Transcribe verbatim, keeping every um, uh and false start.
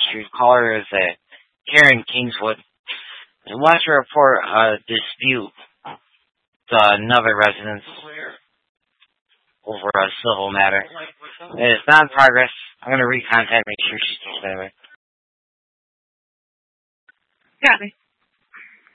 Your caller is uh, Karen Kingswood. I want to report a dispute to another residence over a civil matter. It is not in progress. I'm going to recontact, make sure she's still there. Got me.